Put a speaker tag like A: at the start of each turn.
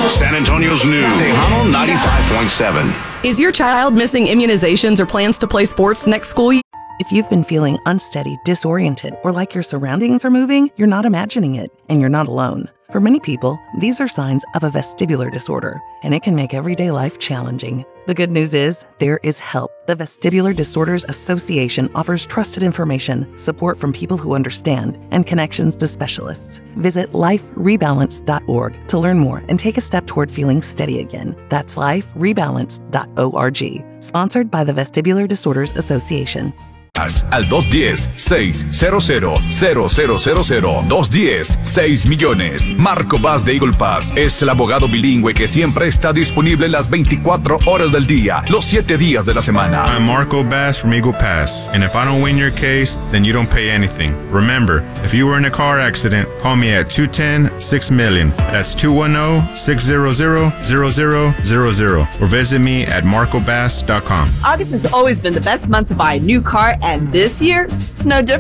A: San Antonio's new Tejano 95.7.
B: Is your child missing immunizations or plans to play sports next school year?
C: If you've been feeling unsteady, disoriented, or like your surroundings are moving, you're not imagining it, and you're not alone. For many people, these are signs of a vestibular disorder, and it can make everyday life challenging. The good news is, there is help. The Vestibular Disorders Association offers trusted information, support from people who understand, and connections to specialists. Visit liferebalance.org to learn more and take a step toward feeling steady again. That's liferebalance.org. Sponsored by the Vestibular Disorders Association.
D: Al 210-600-0000. 210-6 millones. Marco Bass de Eagle Pass es el abogado bilingüe que siempre está disponible las 24 horas del día, los 7 días de la semana.
E: I'm Marco Bass from Eagle Pass, and if I don't win your case, then you don't pay anything. Remember, if you were in a car accident, call me at 210-6-million. That's 210-600-0000, or visit me at marcobass.com.
F: August has always been the best month to buy a new car, and this year, it's no different.